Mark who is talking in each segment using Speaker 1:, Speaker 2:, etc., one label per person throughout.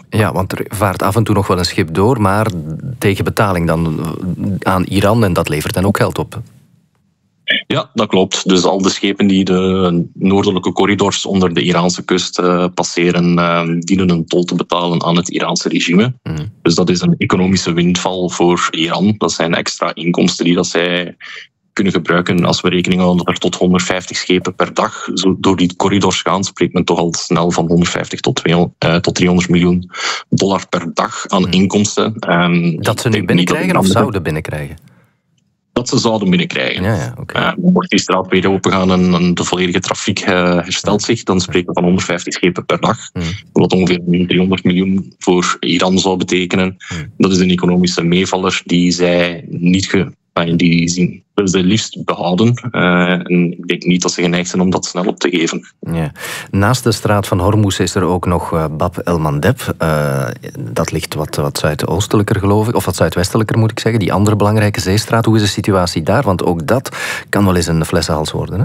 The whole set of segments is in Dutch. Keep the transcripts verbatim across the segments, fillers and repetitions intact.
Speaker 1: Ja, want er vaart af en toe nog wel een schip door, maar tegen betaling dan aan Iran en dat levert dan ook geld op.
Speaker 2: Ja, dat klopt. Dus al de schepen die de noordelijke corridors onder de Iraanse kust uh, passeren, uh, dienen een tol te betalen aan het Iraanse regime. Mm. Dus dat is een economische windval voor Iran. Dat zijn extra inkomsten die dat zij kunnen gebruiken. Als we rekening houden dat er tot honderdvijftig schepen per dag zo door die corridors gaan, spreekt men toch al snel van honderdvijftig tot driehonderd miljoen dollar per dag aan mm. inkomsten. Um,
Speaker 1: dat ze nu binnenkrijgen of zouden binnenkrijgen?
Speaker 2: Dat ze zouden binnenkrijgen.
Speaker 1: Ja, ja, okay.
Speaker 2: uh, mocht die straat weer opengaan en, en de volledige trafiek uh, herstelt zich, dan spreken we van honderdvijftig schepen per dag. Mm. Wat ongeveer driehonderd miljoen voor Iran zou betekenen. Mm. Dat is een economische meevaller die zij niet ge, die zien, willen ze liefst behouden. Uh, en ik denk niet dat ze geneigd zijn om dat snel op te geven.
Speaker 1: Ja. Naast de straat van Hormuz is er ook nog uh, Bab el-Mandeb. Uh, dat ligt wat, wat zuidoostelijker, geloof ik. Of wat zuidwestelijker, moet ik zeggen. Die andere belangrijke zeestraat. Hoe is de situatie daar? Want ook dat kan wel eens een flessenhals worden, hè?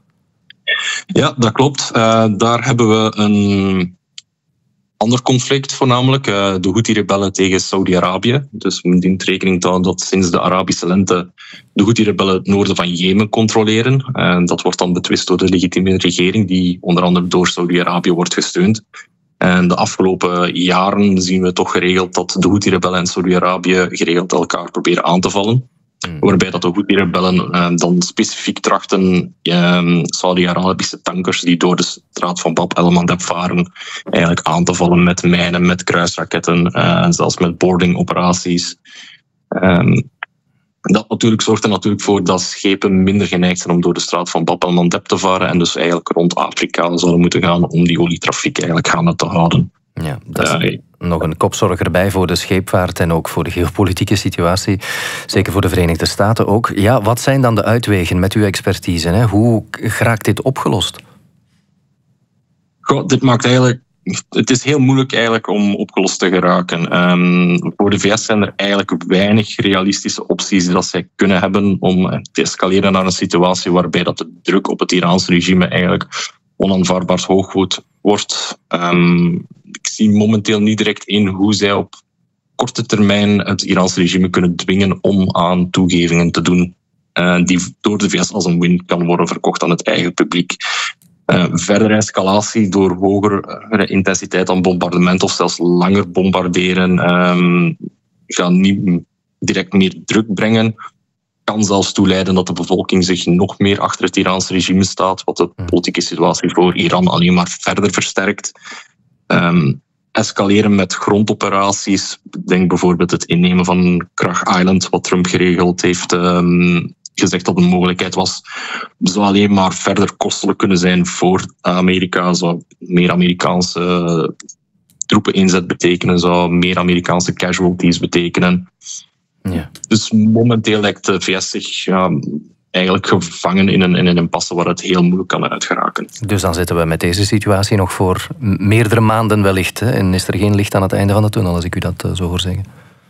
Speaker 2: Ja, dat klopt. Uh, daar hebben we een ander conflict voornamelijk. Uh, de Houthi-rebellen tegen Saudi-Arabië. Dus men dient rekening te houden dat sinds de Arabische lente de Houthi-rebellen het noorden van Jemen controleren. En dat wordt dan betwist door de legitieme regering die onder andere door Saudi-Arabië wordt gesteund. En de afgelopen jaren zien we toch geregeld dat de Houthi-rebellen en Saudi-Arabië geregeld elkaar proberen aan te vallen. Mm. Waarbij dat de Houthi-rebellen uh, dan specifiek trachten uh, Saudi-Arabische tankers die door de straat van Bab el-Mandeb varen, eigenlijk aan te vallen met mijnen, met kruisraketten, uh, zelfs met boardingoperaties. Um, dat natuurlijk zorgt er natuurlijk voor dat schepen minder geneigd zijn om door de straat van Bab el-Mandeb te varen en dus eigenlijk rond Afrika zouden moeten gaan om die olietrafiek eigenlijk gaande te houden.
Speaker 1: Ja, dat is uh, nog een kopzorg erbij voor de scheepvaart en ook voor de geopolitieke situatie. Zeker voor de Verenigde Staten ook. Ja, wat zijn dan de uitwegen met uw expertise? Hè? Hoe geraakt dit opgelost?
Speaker 2: Goh, dit maakt eigenlijk... Het is heel moeilijk eigenlijk om opgelost te geraken. Um, voor de V S zijn er eigenlijk weinig realistische opties die dat zij kunnen hebben om te escaleren naar een situatie waarbij dat de druk op het Iraanse regime eigenlijk onaanvaardbaar hoog wordt. Um, ik zie momenteel niet direct in hoe zij op korte termijn het Iraanse regime kunnen dwingen om aan toegevingen te doen uh, die door de V S als een win kan worden verkocht aan het eigen publiek. Uh, verdere escalatie door hogere intensiteit aan bombardement of zelfs langer bombarderen um, gaan niet direct meer druk brengen. Kan zelfs toeleiden dat de bevolking zich nog meer achter het Iraanse regime staat, wat de politieke situatie voor Iran alleen maar verder versterkt. Um, escaleren met grondoperaties. Denk bijvoorbeeld het innemen van Krach Island, wat Trump geregeld heeft um, gezegd dat een mogelijkheid was, zou alleen maar verder kostelijk kunnen zijn voor Amerika. Zou meer Amerikaanse troepen inzet betekenen, zou meer Amerikaanse casualties betekenen. Ja. Dus momenteel lijkt de V S zich ja, eigenlijk gevangen in een, in een impasse waar het heel moeilijk kan uitgeraken.
Speaker 1: Dus dan zitten we met deze situatie nog voor meerdere maanden wellicht. Hè? En is er geen licht aan het einde van de tunnel, als ik u dat uh, zo hoor zeggen?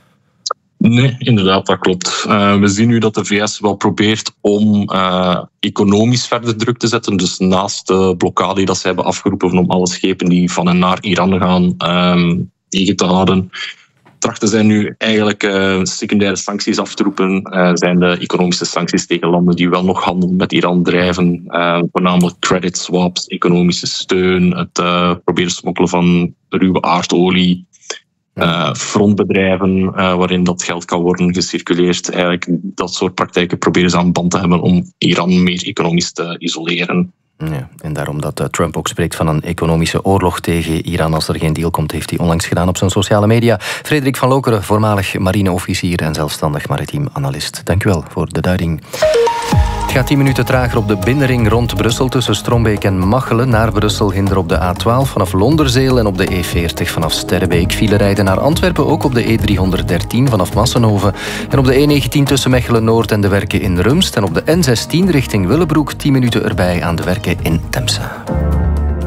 Speaker 2: Nee, inderdaad, dat klopt. Uh, we zien nu dat de V S wel probeert om uh, economisch verder druk te zetten. Dus naast de blokkade die dat ze hebben afgeroepen om alle schepen die van en naar Iran gaan um, tegen te houden, trachten zij nu eigenlijk uh, secundaire sancties af te roepen. Uh, zijn de economische sancties tegen landen die wel nog handel met Iran drijven. Uh, voornamelijk credit swaps, economische steun, het uh, proberen smokkelen van ruwe aardolie. Uh, frontbedrijven uh, waarin dat geld kan worden gecirculeerd. Eigenlijk dat soort praktijken proberen ze aan band te hebben om Iran meer economisch te isoleren.
Speaker 1: Ja, en daarom dat uh, Trump ook spreekt van een economische oorlog tegen Iran als er geen deal komt, heeft hij onlangs gedaan op zijn sociale media. Frederik van Lokeren, voormalig marineofficier en zelfstandig maritiem analist. Dank u wel voor de duiding. Het gaat tien minuten trager op de binnenring rond Brussel tussen Strombeek en Machelen. Naar Brussel hinder op de A twaalf vanaf Londerzeel en op de E veertig vanaf Sterrebeek. File rijden naar Antwerpen ook op de E driehonderddertien vanaf Massenhoven. En op de E negentien tussen Mechelen-Noord en de werken in Rumst. En op de N zestien richting Willebroek tien minuten erbij aan de werken in Temse.